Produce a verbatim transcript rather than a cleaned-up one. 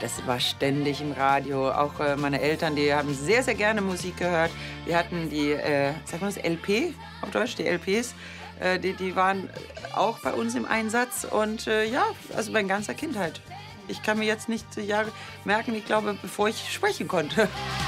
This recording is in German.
das war ständig im Radio. Auch äh, meine Eltern, die haben sehr, sehr gerne Musik gehört. Wir hatten die, äh, sag mal das, L P auf Deutsch, die L Ps. Äh, die, die waren auch bei uns im Einsatz. Und äh, ja, also meine ganze Kindheit. Ich kann mir jetzt nicht Jahre merken, ich glaube, bevor ich sprechen konnte.